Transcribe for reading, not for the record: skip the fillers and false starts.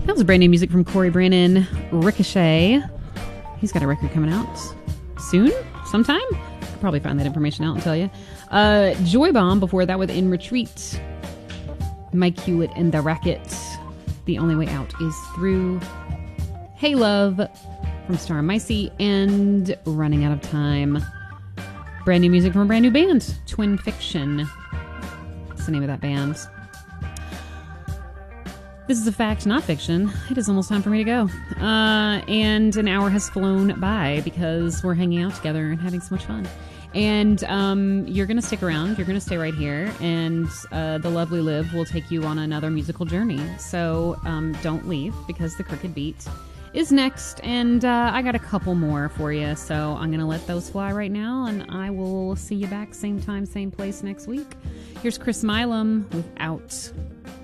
That was brand new music from Corey Brannon, Ricochet. He's got a record coming out soon, sometime. I'll probably find that information out and tell you. Joy Bomb before that with In Retreat. Mike Hewlett and The Racket. The Only Way Out is Through. Hey Love from Star Micey and Running Out of Time. Brand new music from a brand new band, Twin Fiction. That's the name of that band. This is a fact, not fiction. It is almost time for me to go. And an hour has flown by because we're hanging out together and having so much fun. And you're going to stick around. You're going to stay right here. And the lovely Liv will take you on another musical journey. So don't leave because the Crooked Beat is next. And I got a couple more for you. So I'm going to let those fly right now. And I will see you back same time, same place next week. Here's Chris Milam with Out.